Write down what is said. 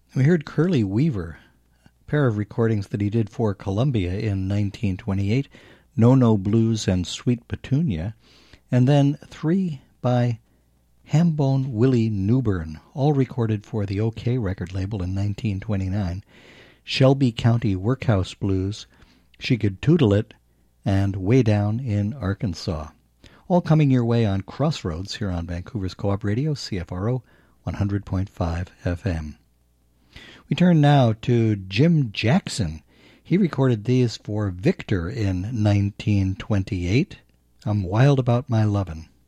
We heard Curly Weaver, a pair of recordings that he did for Columbia in 1928, No-No Blues and Sweet Petunia, and then 3 by Hambone Willie Newburn, all recorded for the OK record label in 1929, Shelby County Workhouse Blues, She Could Toodle It, and Way Down in Arkansas. All coming your way on Crossroads here on Vancouver's Co-op Radio, CFRO 100.5 FM. We turn now to Jim Jackson. He recorded these for Victor in 1928. I'm Wild About My Lovin'.